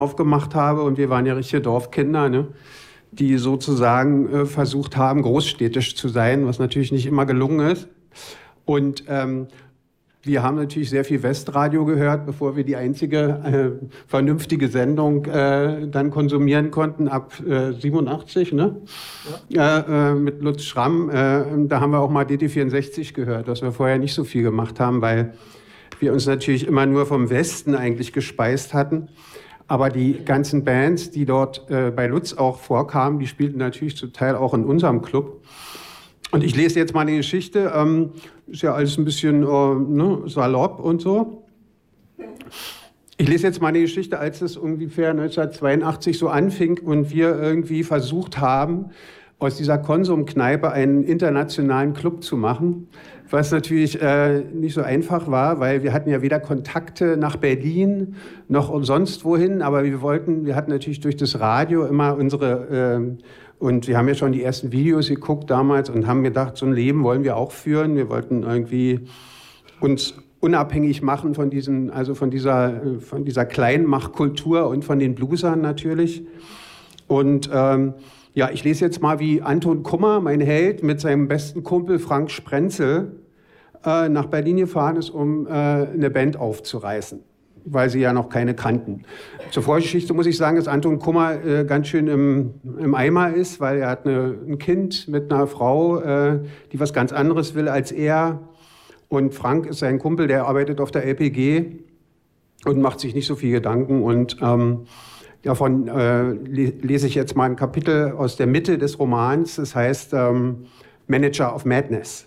aufgemacht habe und wir waren ja richtige Dorfkinder, ne? Die sozusagen versucht haben, großstädtisch zu sein, was natürlich nicht immer gelungen ist. Und wir haben natürlich sehr viel Westradio gehört, bevor wir die einzige vernünftige Sendung dann konsumieren konnten, ab 87, ne? Ja. Mit Lutz Schramm. Da haben wir auch mal DT64 gehört, was wir vorher nicht so viel gemacht haben, weil wir uns natürlich immer nur vom Westen eigentlich gespeist hatten. Aber die ganzen Bands, die dort bei Lutz auch vorkamen, die spielten natürlich zum Teil auch in unserem Club. Und ich lese jetzt mal eine Geschichte, ist ja alles ein bisschen salopp und so. Ich lese jetzt mal eine Geschichte, als es ungefähr 1982 so anfing und wir irgendwie versucht haben, aus dieser Konsumkneipe einen internationalen Club zu machen, was natürlich nicht so einfach war, weil wir hatten ja weder Kontakte nach Berlin noch sonst wohin, aber wir hatten natürlich durch das Radio immer unsere und wir haben ja schon die ersten Videos geguckt damals und haben gedacht, so ein Leben wollen wir auch führen. Wir wollten irgendwie uns unabhängig machen von dieser Kleinmachkultur und von den Bluesern natürlich. Und ja, ich lese jetzt mal, wie Anton Kummer, mein Held, mit seinem besten Kumpel Frank Sprenzel nach Berlin gefahren ist, um eine Band aufzureißen, weil sie ja noch keine kannten. Zur Vorgeschichte muss ich sagen, dass Anton Kummer ganz schön im Eimer ist, weil er hat ein Kind mit einer Frau, die was ganz anderes will als er. Und Frank ist sein Kumpel, der arbeitet auf der LPG und macht sich nicht so viel Gedanken. Und davon lese ich jetzt mal ein Kapitel aus der Mitte des Romans. Das heißt Manager of Madness.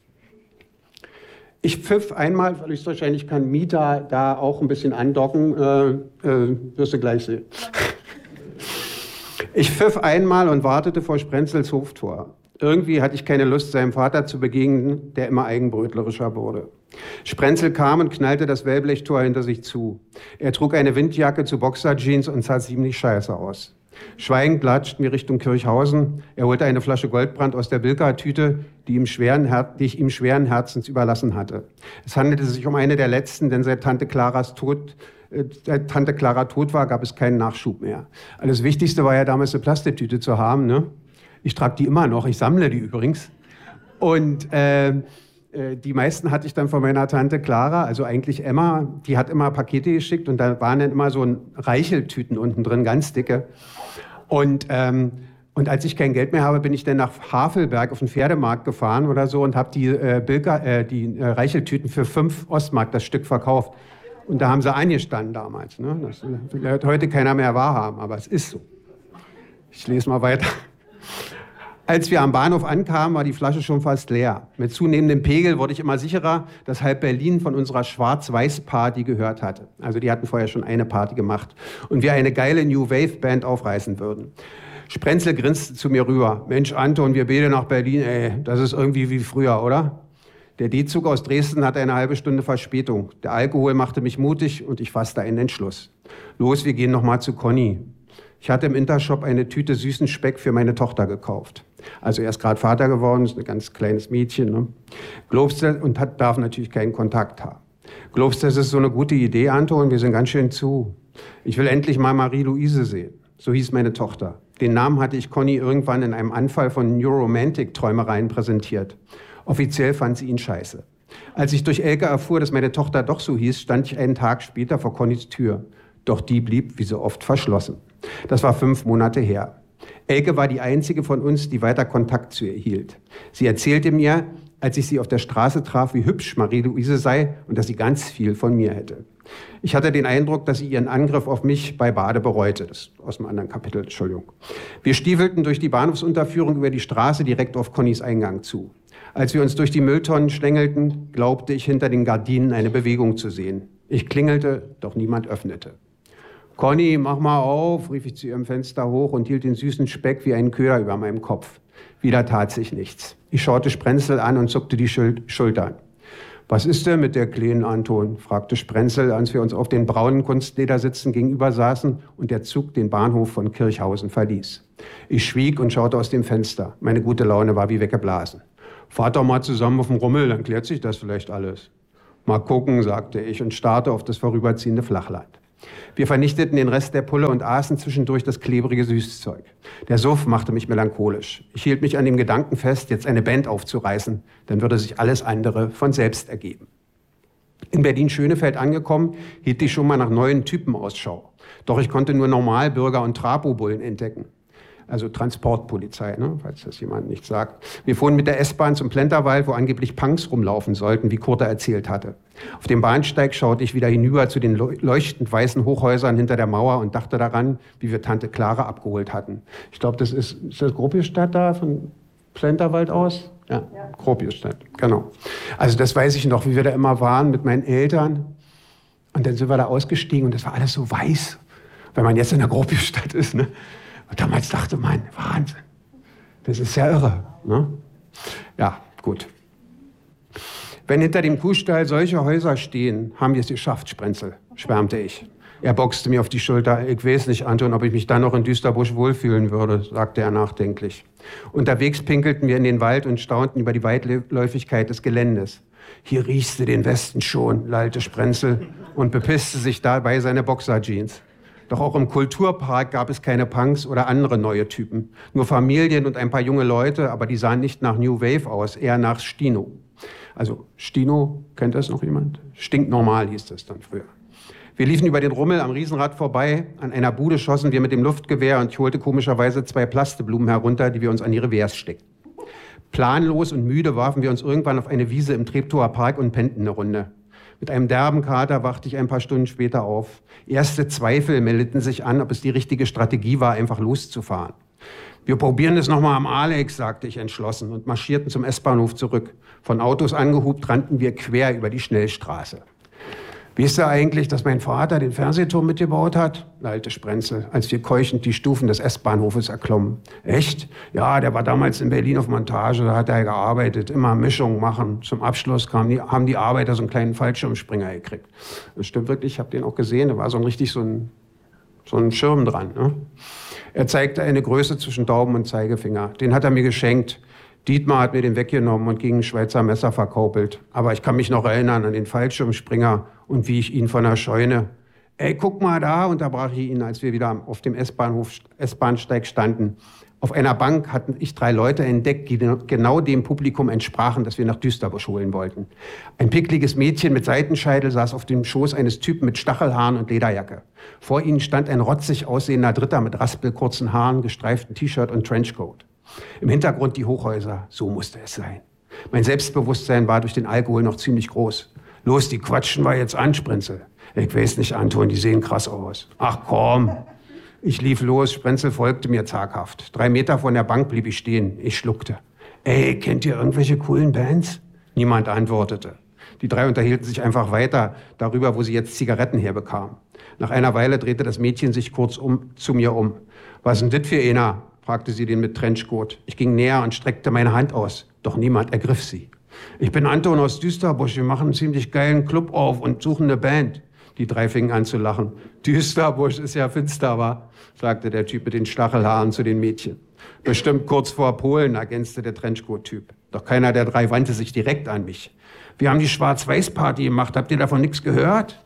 Ich pfiff einmal, weil ich wahrscheinlich kann Mieter da auch ein bisschen andocken, wirst du gleich sehen. Ich pfiff einmal und wartete vor Sprenzels Hoftor. Irgendwie hatte ich keine Lust, seinem Vater zu begegnen, der immer eigenbrötlerischer wurde. Sprenzel kam und knallte das Wellblechtor hinter sich zu. Er trug eine Windjacke zu Boxerjeans und sah ziemlich scheiße aus. Schweigend latschten wir Richtung Kirchhausen. Er holte eine Flasche Goldbrand aus der Bilka-Tüte, die ich ihm schweren Herzens überlassen hatte. Es handelte sich um eine der letzten, denn seit Tante Clara tot war, gab es keinen Nachschub mehr. Das Wichtigste war ja damals eine Plastiktüte zu haben, ne? Ich trage die immer noch, ich sammle die übrigens. Und die meisten hatte ich dann von meiner Tante Clara, also eigentlich Emma, die hat immer Pakete geschickt und da waren dann immer so Reicheltüten unten drin, ganz dicke. Und als ich kein Geld mehr habe, bin ich dann nach Havelberg auf den Pferdemarkt gefahren oder so und habe die Reicheltüten für 5 Ostmark das Stück verkauft. Und da haben sie angestanden damals. Ne? Das wird heute keiner mehr wahrhaben, aber es ist so. Ich lese mal weiter. Als wir am Bahnhof ankamen, war die Flasche schon fast leer. Mit zunehmendem Pegel wurde ich immer sicherer, dass halb Berlin von unserer Schwarz-Weiß-Party gehört hatte. Also die hatten vorher schon eine Party gemacht. Und wir eine geile New-Wave-Band aufreißen würden. Sprenzel grinste zu mir rüber. Mensch, Anton, wir beide nach Berlin, ey, das ist irgendwie wie früher, oder? Der D-Zug aus Dresden hatte eine halbe Stunde Verspätung. Der Alkohol machte mich mutig und ich fasste einen Entschluss. Los, wir gehen noch mal zu Conny. Ich hatte im Intershop eine Tüte süßen Speck für meine Tochter gekauft. Also er ist gerade Vater geworden, ist ein ganz kleines Mädchen. Ne? Glaubst du, und darf natürlich keinen Kontakt haben. Glaubst du, das ist so eine gute Idee, Anton? Wir sind ganz schön zu. Ich will endlich mal Marie-Louise sehen. So hieß meine Tochter. Den Namen hatte ich Conny irgendwann in einem Anfall von Neuromantic-Träumereien präsentiert. Offiziell fand sie ihn scheiße. Als ich durch Elke erfuhr, dass meine Tochter doch so hieß, stand ich einen Tag später vor Connys Tür. Doch die blieb, wie so oft, verschlossen. Das war 5 Monate her. Elke war die einzige von uns, die weiter Kontakt zu ihr hielt. Sie erzählte mir, als ich sie auf der Straße traf, wie hübsch Marie-Louise sei und dass sie ganz viel von mir hätte. Ich hatte den Eindruck, dass sie ihren Angriff auf mich bei Bade bereute. Das ist aus einem anderen Kapitel, Entschuldigung. Wir stiefelten durch die Bahnhofsunterführung über die Straße direkt auf Connys Eingang zu. Als wir uns durch die Mülltonnen schlängelten, glaubte ich, hinter den Gardinen eine Bewegung zu sehen. Ich klingelte, doch niemand öffnete. Conny, mach mal auf, rief ich zu ihrem Fenster hoch und hielt den süßen Speck wie einen Köder über meinem Kopf. Wieder tat sich nichts. Ich schaute Sprenzel an und zuckte die Schultern. Was ist denn mit der Kleinen, Anton? Fragte Sprenzel, als wir uns auf den braunen Kunstledersitzen gegenüber saßen und der Zug den Bahnhof von Kirchhausen verließ. Ich schwieg und schaute aus dem Fenster. Meine gute Laune war wie weggeblasen. Fahrt doch mal zusammen auf den Rummel, dann klärt sich das vielleicht alles. Mal gucken, sagte ich und starrte auf das vorüberziehende Flachland. Wir vernichteten den Rest der Pulle und aßen zwischendurch das klebrige Süßzeug. Der Suff machte mich melancholisch. Ich hielt mich an dem Gedanken fest, jetzt eine Band aufzureißen, dann würde sich alles andere von selbst ergeben. In Berlin-Schönefeld angekommen, hielt ich schon mal nach neuen Typen Ausschau. Doch ich konnte nur Normalbürger und Trapobullen entdecken. Also Transportpolizei, ne? Falls das jemand nicht sagt. Wir fuhren mit der S-Bahn zum Plenterwald, wo angeblich Punks rumlaufen sollten, wie Kurte erzählt hatte. Auf dem Bahnsteig schaute ich wieder hinüber zu den leuchtend weißen Hochhäusern hinter der Mauer und dachte daran, wie wir Tante Clara abgeholt hatten. Ich glaube, das ist das Gropiusstadt da von Plenterwald aus? Ja, Gropiusstadt, genau. Also das weiß ich noch, wie wir da immer waren mit meinen Eltern. Und dann sind wir da ausgestiegen und das war alles so weiß, wenn man jetzt in der Gropiusstadt ist, ne? Und damals dachte man, Wahnsinn, das ist ja irre. Ne? Ja, gut. Wenn hinter dem Kuhstall solche Häuser stehen, haben wir es geschafft, Sprenzel, schwärmte ich. Er boxte mir auf die Schulter. Ich weiß nicht, Anton, ob ich mich dann noch in Düsterbusch wohlfühlen würde, sagte er nachdenklich. Unterwegs pinkelten wir in den Wald und staunten über die Weitläufigkeit des Geländes. Hier riechst du den Westen schon, lallte Sprenzel und bepisste sich dabei seine Boxerjeans. Doch auch im Kulturpark gab es keine Punks oder andere neue Typen. Nur Familien und ein paar junge Leute, aber die sahen nicht nach New Wave aus, eher nach Stino. Also Stino, kennt das noch jemand? Stinknormal hieß das dann früher. Wir liefen über den Rummel am Riesenrad vorbei. An einer Bude schossen wir mit dem Luftgewehr und ich holte komischerweise 2 Plasteblumen herunter, die wir uns an die Revers steckten. Planlos und müde warfen wir uns irgendwann auf eine Wiese im Treptower Park und pennten eine Runde. Mit einem derben Kater wachte ich ein paar Stunden später auf. Erste Zweifel meldeten sich an, ob es die richtige Strategie war, einfach loszufahren. Wir probieren es nochmal am Alex, sagte ich entschlossen und marschierten zum S-Bahnhof zurück. Von Autos angehupt rannten wir quer über die Schnellstraße. Weißt du eigentlich, dass mein Vater den Fernsehturm mitgebaut hat? Lallte Sprenzel, als wir keuchend die Stufen des S-Bahnhofes erklommen. Echt? Ja, der war damals in Berlin auf Montage, da hat er gearbeitet, immer Mischungen machen. Zum Abschluss haben die Arbeiter so einen kleinen Fallschirmspringer gekriegt. Das stimmt wirklich, ich habe den auch gesehen, da war so ein Schirm dran. Ne? Er zeigte eine Größe zwischen Daumen und Zeigefinger. Den hat er mir geschenkt. Dietmar hat mir den weggenommen und gegen ein Schweizer Messer verkaupelt. Aber ich kann mich noch erinnern an den Fallschirmspringer und wie ich ihn von der Scheune... Ey, guck mal da, unterbrach ich ihn, als wir wieder auf dem S-Bahnsteig standen. Auf einer Bank hatten ich 3 Leute entdeckt, die genau dem Publikum entsprachen, das wir nach Düsterbusch holen wollten. Ein pickliges Mädchen mit Seitenscheitel saß auf dem Schoß eines Typen mit Stachelhaaren und Lederjacke. Vor ihnen stand ein rotzig aussehender Dritter mit raspelkurzen Haaren, gestreiftem T-Shirt und Trenchcoat. Im Hintergrund die Hochhäuser, so musste es sein. Mein Selbstbewusstsein war durch den Alkohol noch ziemlich groß. Los, die quatschen wir jetzt an, Sprenzel. Ich weiß nicht, Anton, die sehen krass aus. Ach komm. Ich lief los, Sprenzel folgte mir zaghaft. 3 Meter von der Bank blieb ich stehen. Ich schluckte. Ey, kennt ihr irgendwelche coolen Bands? Niemand antwortete. Die 3 unterhielten sich einfach weiter darüber, wo sie jetzt Zigaretten herbekamen. Nach einer Weile drehte das Mädchen sich kurz zu mir um. Was ist denn das für einer? Fragte sie den mit Trenchcoat. Ich ging näher und streckte meine Hand aus. Doch niemand ergriff sie. Ich bin Anton aus Düsterbusch. Wir machen einen ziemlich geilen Club auf und suchen eine Band. Die 3 fingen an zu lachen. Düsterbusch ist ja finster, wa? Sagte der Typ mit den Stachelhaaren zu den Mädchen. Bestimmt kurz vor Polen, ergänzte der Trenchcoat-Typ. Doch keiner der 3 wandte sich direkt an mich. Wir haben die Schwarz-Weiß-Party gemacht. Habt ihr davon nichts gehört?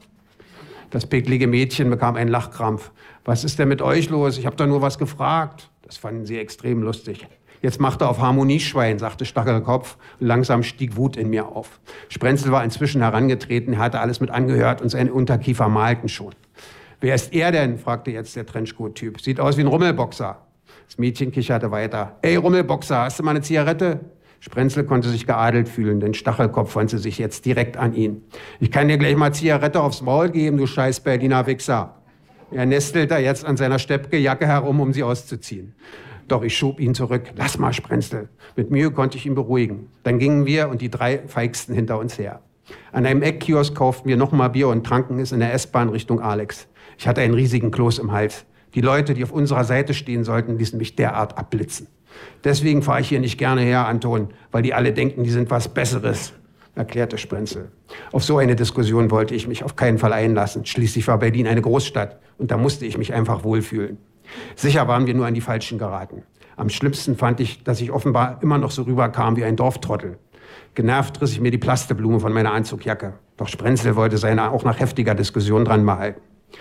Das picklige Mädchen bekam einen Lachkrampf. Was ist denn mit euch los? Ich habe doch nur was gefragt. Das fanden sie extrem lustig. Jetzt machte auf Harmonieschwein, sagte Stachelkopf. Langsam stieg Wut in mir auf. Sprenzel war inzwischen herangetreten, er hatte alles mit angehört und seine Unterkiefer malten schon. Wer ist er denn? Fragte jetzt der Trenchcoat-Typ. Sieht aus wie ein Rummelboxer. Das Mädchen kicherte weiter. Ey, Rummelboxer, hast du mal eine Zigarette? Sprenzel konnte sich geadelt fühlen, denn Stachelkopf wandte sich jetzt direkt an ihn. Ich kann dir gleich mal Zigarette aufs Maul geben, du scheiß Berliner Wichser. Er nestelte jetzt an seiner Steppke-Jacke herum, um sie auszuziehen. Doch ich schob ihn zurück. Lass mal, Sprenzel. Mit Mühe konnte ich ihn beruhigen. Dann gingen wir und die 3 feigsten hinter uns her. An einem Eckkiosk kauften wir nochmal Bier und tranken es in der S-Bahn Richtung Alex. Ich hatte einen riesigen Kloß im Hals. Die Leute, die auf unserer Seite stehen sollten, ließen mich derart abblitzen. Deswegen fahre ich hier nicht gerne her, Anton, weil die alle denken, die sind was Besseres, erklärte Sprenzel. Auf so eine Diskussion wollte ich mich auf keinen Fall einlassen. Schließlich war Berlin eine Großstadt und da musste ich mich einfach wohlfühlen. Sicher waren wir nur an die Falschen geraten. Am schlimmsten fand ich, dass ich offenbar immer noch so rüberkam wie ein Dorftrottel. Genervt riss ich mir die Plasteblume von meiner Anzugjacke. Doch Sprenzel wollte seine auch nach heftiger Diskussion dran behalten.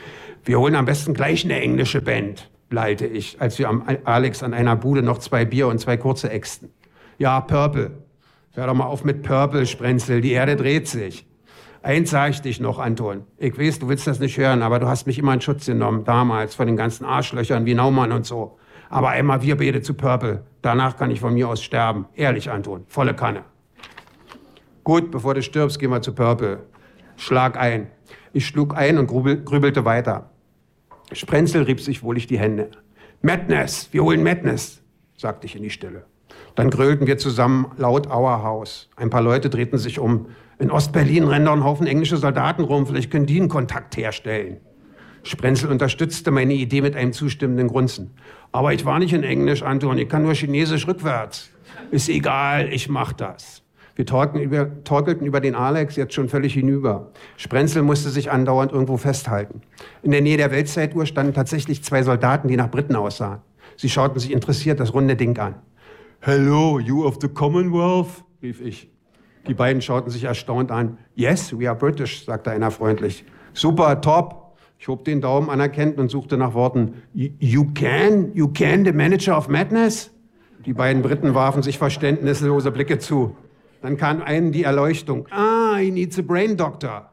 Wir holen am besten gleich eine englische Band, lallte ich, als wir am Alex an einer Bude noch 2 Bier und 2 kurze ächzten. Ja, Purple. Hör doch mal auf mit Purple, Sprenzel, die Erde dreht sich. Eins sag ich dich noch, Anton. Ich weiß, du willst das nicht hören, aber du hast mich immer in Schutz genommen, damals, von den ganzen Arschlöchern wie Naumann und so. Aber einmal wir beide zu Purple. Danach kann ich von mir aus sterben. Ehrlich, Anton, volle Kanne. Gut, bevor du stirbst, gehen wir zu Purple. Schlag ein. Ich schlug ein und grübelte weiter. Sprenzel rieb sich wohlig die Hände. Madness, wir holen Madness, sagte ich in die Stille. Dann grölten wir zusammen laut Our House. Ein paar Leute drehten sich um. In Ostberlin rennen doch ein Haufen englische Soldaten rum, vielleicht können die einen Kontakt herstellen. Sprenzel unterstützte meine Idee mit einem zustimmenden Grunzen. Aber ich war nicht in Englisch, Anton, ich kann nur Chinesisch rückwärts. Ist egal, ich mach das. Wir torkelten über den Alex, jetzt schon völlig hinüber. Sprenzel musste sich andauernd irgendwo festhalten. In der Nähe der Weltzeituhr standen tatsächlich 2 Soldaten, die nach Briten aussahen. Sie schauten sich interessiert das runde Ding an. Hello, you of the Commonwealth, rief ich. Die beiden schauten sich erstaunt an. Yes, we are British, sagte einer freundlich. Super, top. Ich hob den Daumen anerkennend und suchte nach Worten. You can the Manager of Madness? Die beiden Briten warfen sich verständnislose Blicke zu. Dann kam einem die Erleuchtung. Ah, he needs a brain doctor.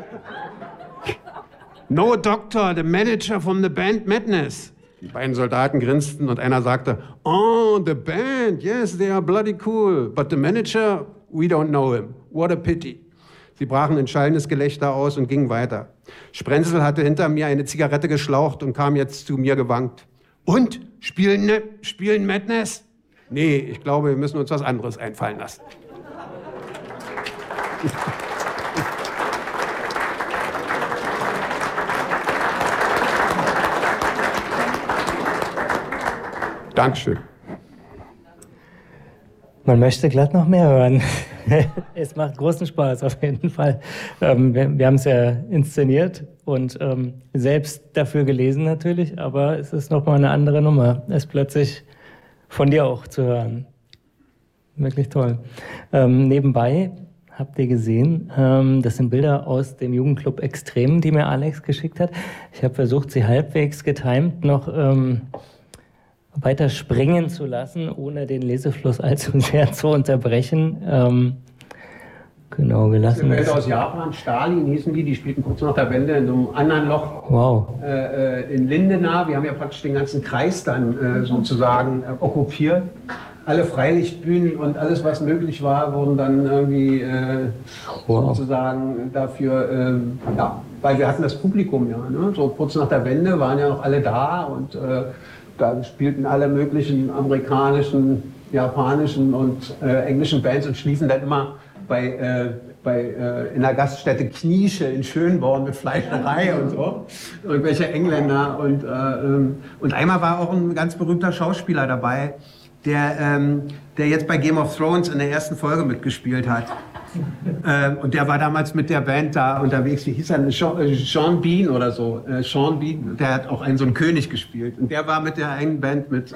No doctor, the manager from the band Madness. Die beiden Soldaten grinsten und einer sagte, oh, the band, yes, they are bloody cool. But the manager, we don't know him. What a pity. Sie brachen in schallendes Gelächter aus und gingen weiter. Sprenzel hatte hinter mir eine Zigarette geschlaucht und kam jetzt zu mir gewankt. Und? Spielen Madness? Nee, ich glaube, wir müssen uns was anderes einfallen lassen. Dankeschön. Man möchte glatt noch mehr hören. Es macht großen Spaß, auf jeden Fall. Wir haben es ja inszeniert und selbst dafür gelesen natürlich, aber es ist nochmal eine andere Nummer, es plötzlich von dir auch zu hören. Wirklich toll. Nebenbei habt ihr gesehen, das sind Bilder aus dem Jugendclub Extrem, die mir Alex geschickt hat. Ich habe versucht, sie halbwegs getimt noch weiter springen zu lassen, ohne den Lesefluss allzu sehr zu unterbrechen. Genau, wir lassen das. Aus Japan, Stalin hießen die spielten kurz nach der Wende in einem anderen Loch. Wow. In Lindenau. Wir haben ja praktisch den ganzen Kreis dann sozusagen okkupiert. Alle Freilichtbühnen und alles, was möglich war, wurden dann irgendwie sozusagen dafür, weil wir hatten das Publikum ja, ne? So kurz nach der Wende waren ja noch alle da und da spielten alle möglichen amerikanischen, japanischen und englischen Bands und schliefen dann immer in der Gaststätte Kniesche in Schönborn mit Fleischerei und so, irgendwelche Engländer und einmal war auch ein ganz berühmter Schauspieler dabei, der jetzt bei Game of Thrones in der ersten Folge mitgespielt hat. Und der war damals mit der Band da unterwegs, wie hieß er, Sean Bean oder so. Sean Bean, der hat auch so einen König gespielt. Und der war mit der einen Band mit,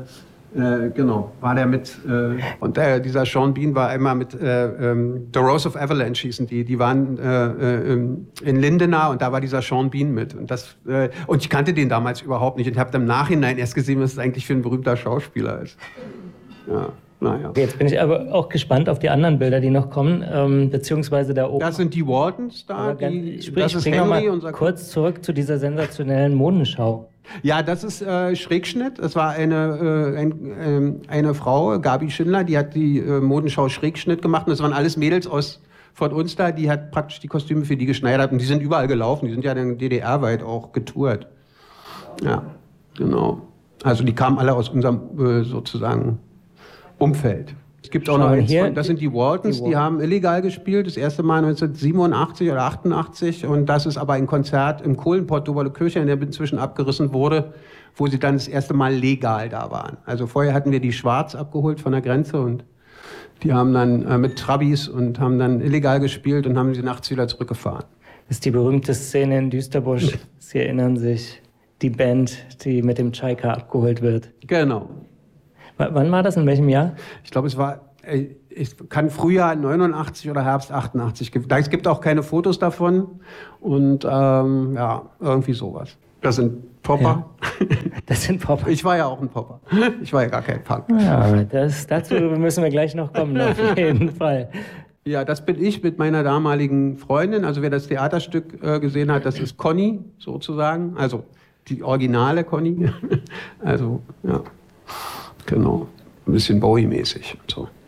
war der mit, und dieser Sean Bean war einmal mit The Rose of Avalanche hießen die waren in Lindenau und da war dieser Sean Bean mit. Und ich kannte den damals überhaupt nicht und habe im Nachhinein erst gesehen, was es eigentlich für ein berühmter Schauspieler ist. Ja. Naja. Jetzt bin ich aber auch gespannt auf die anderen Bilder, die noch kommen, beziehungsweise da oben. Das sind die Waltons da, das ist Henry. Kurz zurück zu dieser sensationellen Modenschau. Ja, das ist Schrägschnitt. Es war eine Frau, Gabi Schindler, die hat die Modenschau Schrägschnitt gemacht. Und das waren alles Mädels von uns da, die hat praktisch die Kostüme für die geschneidert. Und die sind überall gelaufen. Die sind ja dann DDR-weit auch getourt. Ja, genau. Also die kamen alle aus unserem sozusagen Umfeld. Es gibt auch noch eins von, das sind die Waltons, die haben illegal gespielt, das erste Mal 1987 oder 88 und das ist aber ein Konzert im Kohlenpott Doberle-Kirche, der inzwischen abgerissen wurde, wo sie dann das erste Mal legal da waren. Also vorher hatten wir die Schwarz abgeholt von der Grenze und die haben dann mit Trabis und haben dann illegal gespielt und haben sie nachts wieder zurückgefahren. Das ist die berühmte Szene in Düsterbusch. Sie erinnern sich, die Band, die mit dem Tschaika abgeholt wird. Genau. Wann war das? In welchem Jahr? Ich glaube, kann Frühjahr 89 oder Herbst 88. Es gibt auch keine Fotos davon und irgendwie sowas. Das sind Popper. Ja, das sind Popper. Ich war ja auch ein Popper. Ich war ja gar kein Punk. Ja, dazu müssen wir gleich noch kommen, auf jeden Fall. Ja, das bin ich mit meiner damaligen Freundin. Also wer das Theaterstück gesehen hat, das ist Conny sozusagen. Also die originale Conny. Also, ja, genau. Ein bisschen Bowie-mäßig und so.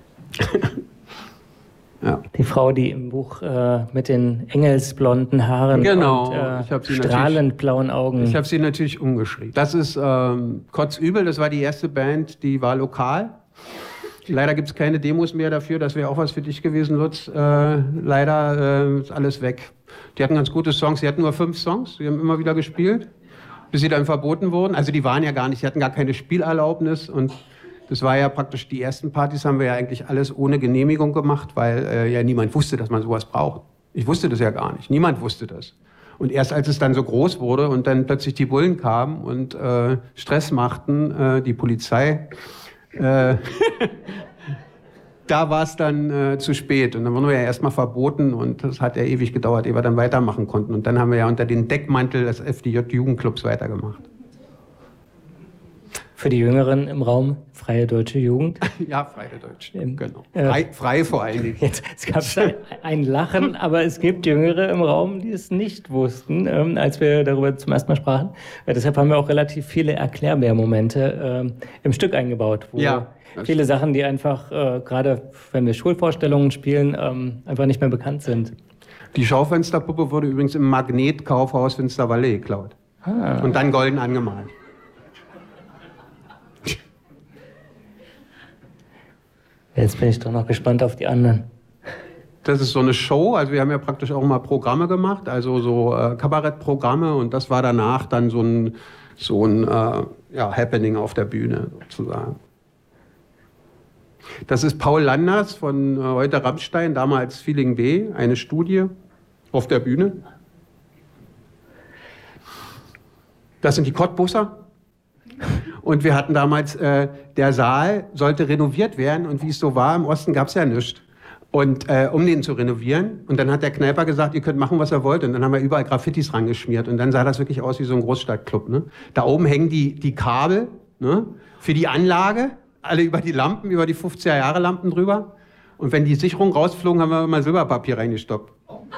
Ja. Die Frau, die im Buch mit den engelsblonden Haaren genau. und Ich hab sie strahlend blauen Augen. Ich habe sie natürlich umgeschrieben. Das ist Kotzübel, das war die erste Band, die war lokal. Leider gibt es keine Demos mehr dafür, das wäre auch was für dich gewesen, Lutz. Leider ist alles weg. Die hatten ganz gute Songs, sie hatten nur 5 Songs, die haben immer wieder gespielt, bis sie dann verboten wurden. Also die waren ja gar nicht, die hatten gar keine Spielerlaubnis und das war ja praktisch, die ersten Partys haben wir ja eigentlich alles ohne Genehmigung gemacht, weil ja niemand wusste, dass man sowas braucht. Ich wusste das ja gar nicht, niemand wusste das. Und erst als es dann so groß wurde und dann plötzlich die Bullen kamen und Stress machten, die Polizei, da war es dann zu spät. Und dann wurden wir ja erstmal verboten und das hat ja ewig gedauert, ehe wir dann weitermachen konnten. Und dann haben wir ja unter den Deckmantel des FDJ-Jugendclubs weitergemacht. Für die Jüngeren im Raum, Freie Deutsche Jugend. Ja, Freie Deutsche, genau. Frei vor allen Dingen. Es gab ein Lachen, aber es gibt Jüngere im Raum, die es nicht wussten, als wir darüber zum ersten Mal sprachen. Deshalb haben wir auch relativ viele Erklärbär-Momente im Stück eingebaut, wo viele Sachen, die einfach, gerade wenn wir Schulvorstellungen spielen, einfach nicht mehr bekannt sind. Die Schaufensterpuppe wurde übrigens im Magnet-Kaufhaus Finsterwalde geklaut. Und dann golden angemalt. Jetzt bin ich doch noch gespannt auf die anderen. Das ist so eine Show, also wir haben ja praktisch auch mal Programme gemacht, also so Kabarettprogramme und das war danach dann so ein Happening auf der Bühne sozusagen. Das ist Paul Landers von heute Rammstein, damals Feeling B, eine Studie auf der Bühne. Das sind die Cottbusser. Und wir hatten damals, der Saal sollte renoviert werden und wie es so war, im Osten gab es ja nichts. Und um den zu renovieren. Und dann hat der Kneiper gesagt, ihr könnt machen, was ihr wollt. Und dann haben wir überall Graffitis rangeschmiert. Und dann sah das wirklich aus wie so ein Großstadtclub. Ne? Da oben hängen die Kabel, ne, für die Anlage, alle über die Lampen, über die 50er-Jahre-Lampen drüber. Und wenn die Sicherungen rausflogen, haben wir immer Silberpapier reingestoppt.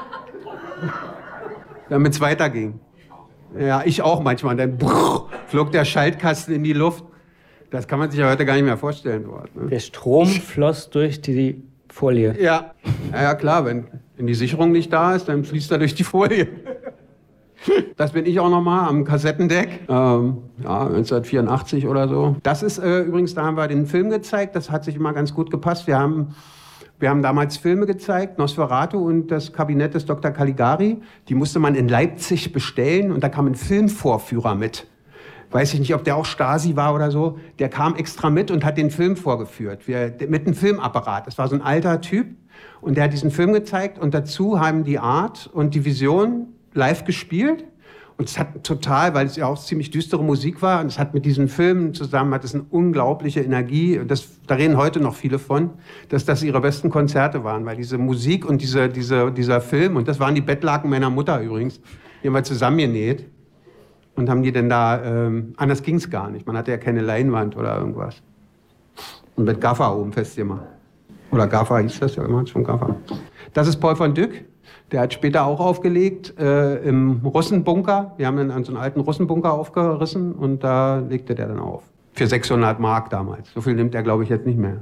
Damit es weiterging. Ja, ich auch manchmal. Dann flog der Schaltkasten in die Luft. Das kann man sich ja heute gar nicht mehr vorstellen dort. Ne? Der Strom floss durch die Folie. Ja, klar. Wenn die Sicherung nicht da ist, dann fließt er durch die Folie. Das bin ich auch noch mal am Kassettendeck. 1984 oder so. Das ist übrigens, da haben wir den Film gezeigt. Das hat sich immer ganz gut gepasst. Wir haben damals Filme gezeigt, Nosferatu und das Kabinett des Dr. Caligari. Die musste man in Leipzig bestellen und da kam ein Filmvorführer mit. Weiß ich nicht, ob der auch Stasi war oder so. Der kam extra mit und hat den Film vorgeführt. Mit einem Filmapparat. Das war so ein alter Typ und der hat diesen Film gezeigt und dazu haben die Art und die Vision live gespielt. Und es hat total, weil es ja auch ziemlich düstere Musik war, und es hat mit diesen Filmen zusammen, hat es eine unglaubliche Energie, da reden heute noch viele von, dass das ihre besten Konzerte waren, weil diese Musik und dieser Film, und das waren die Bettlaken meiner Mutter übrigens, die haben wir zusammengenäht und haben die denn da, anders ging es gar nicht, man hatte ja keine Leinwand oder irgendwas. Und mit Gaffer oben festgemacht. Oder Gaffer hieß das ja immer, schon Gaffer. Das ist Paul von Dyck. Der hat später auch aufgelegt im Russenbunker. Wir haben dann so einen alten Russenbunker aufgerissen und da legte der dann auf. Für 600 Mark damals. So viel nimmt er, glaube ich, jetzt nicht mehr.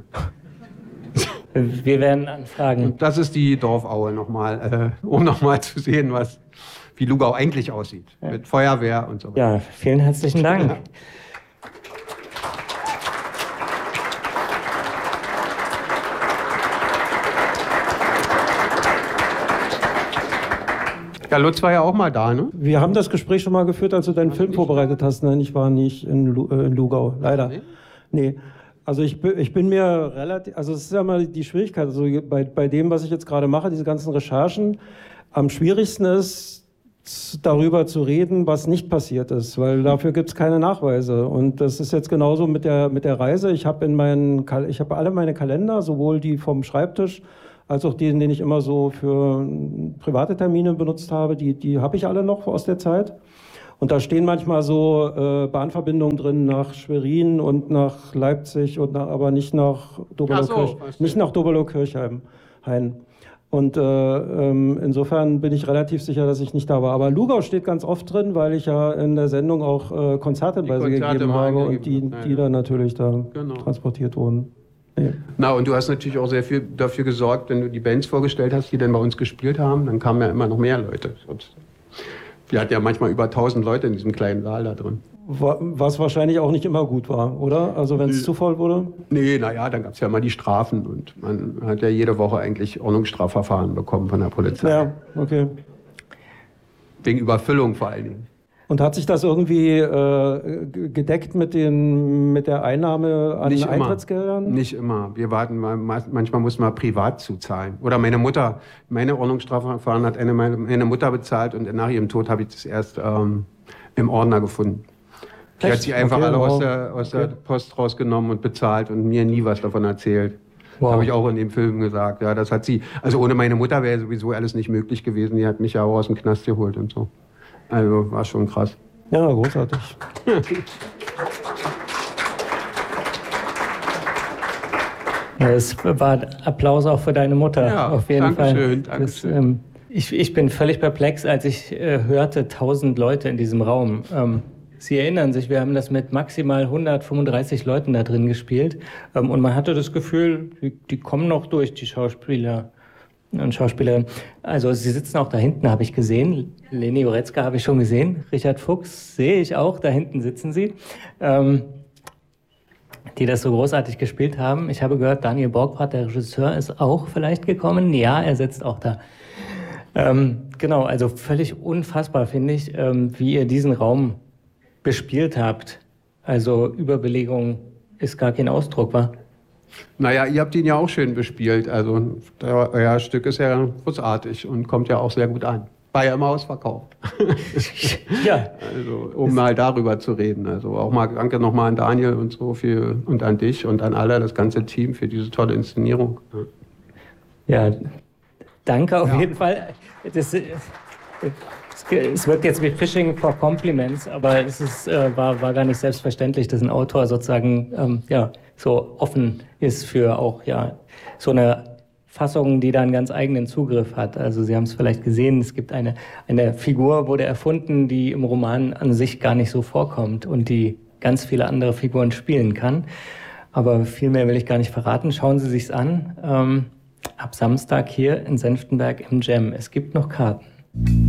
Wir werden anfragen. Und das ist die Dorfaue nochmal, um nochmal zu sehen, wie Lugau eigentlich aussieht. Ja. Mit Feuerwehr und so weiter. Ja, vielen herzlichen Dank. Ja. Ja, Lutz war ja auch mal da, ne? Wir haben das Gespräch schon mal geführt, als du deinen Film vorbereitet hast. Nein, ich war nicht in Lugau, leider. Nee. Also ich bin mir relativ, also es ist ja mal die Schwierigkeit, also bei dem, was ich jetzt gerade mache, diese ganzen Recherchen, am schwierigsten ist, darüber zu reden, was nicht passiert ist, weil dafür gibt es keine Nachweise. Und das ist jetzt genauso mit der Reise. Ich habe alle meine Kalender, sowohl die vom Schreibtisch, als auch den ich immer so für private Termine benutzt habe, die habe ich alle noch aus der Zeit. Und da stehen manchmal so Bahnverbindungen drin nach Schwerin und nach Leipzig, aber nicht nach Doberloh-Kirchheim. Und insofern bin ich relativ sicher, dass ich nicht da war. Aber Lugau steht ganz oft drin, weil ich ja in der Sendung auch Konzerthinweise gegeben habe und die dann natürlich da transportiert wurden. Nee. Na, und du hast natürlich auch sehr viel dafür gesorgt, wenn du die Bands vorgestellt hast, die dann bei uns gespielt haben, dann kamen ja immer noch mehr Leute. Wir hatten ja manchmal über 1000 Leute in diesem kleinen Saal da drin. Was wahrscheinlich auch nicht immer gut war, oder? Also wenn es zu voll wurde? Nee, naja, dann gab es ja immer die Strafen und man hat ja jede Woche eigentlich Ordnungsstrafverfahren bekommen von der Polizei. Ja, okay. Wegen Überfüllung vor allen Dingen. Und hat sich das irgendwie gedeckt mit der Einnahme an Nicht Eintrittsgeldern? Immer. Nicht immer. Wir warten, manchmal mussten wir privat zuzahlen. Oder meine Ordnungsstrafverfahren hat meine Mutter bezahlt und nach ihrem Tod habe ich das erst im Ordner gefunden. Die hat sich einfach alle aus der Post rausgenommen und bezahlt und mir nie was davon erzählt. Wow. Habe ich auch in dem Film gesagt. Ja, das hat sie. Also ohne meine Mutter wäre sowieso alles nicht möglich gewesen. Die hat mich ja auch aus dem Knast geholt und so. Also war schon krass. Ja, großartig. Ja, es war Applaus auch für deine Mutter, ja, auf jeden Fall. Dankeschön. Ich bin völlig perplex, als ich hörte, 1000 Leute in diesem Raum. Sie erinnern sich, wir haben das mit maximal 135 Leuten da drin gespielt. Und man hatte das Gefühl, die kommen noch durch, die Schauspieler und Schauspielerinnen. Also sie sitzen auch da hinten, habe ich gesehen. Leni Goretzka habe ich schon gesehen. Richard Fuchs sehe ich auch, da hinten sitzen sie. Die das so großartig gespielt haben. Ich habe gehört, Daniel Borgward, der Regisseur, ist auch vielleicht gekommen. Ja, er sitzt auch da. Genau, also völlig unfassbar, finde ich, wie ihr diesen Raum bespielt habt. Also Überbelegung ist gar kein Ausdruck, wa? Naja, ihr habt ihn ja auch schön bespielt. Also euer Stück ist ja großartig und kommt ja auch sehr gut an. War ja immer ausverkauft. Ja. Also, um mal darüber zu reden. Also auch mal danke nochmal an Daniel und so und an dich und an alle, das ganze Team für diese tolle Inszenierung. Ja, danke auf jeden Fall. Es wirkt jetzt wie Fishing for Compliments, aber es war gar nicht selbstverständlich, dass ein Autor sozusagen so offen ist für auch so eine Fassung, die da einen ganz eigenen Zugriff hat. Also Sie haben es vielleicht gesehen, es gibt eine Figur, wurde erfunden, die im Roman an sich gar nicht so vorkommt und die ganz viele andere Figuren spielen kann. Aber viel mehr will ich gar nicht verraten. Schauen Sie sich's an. Ab Samstag hier in Senftenberg im Jam. Es gibt noch Karten.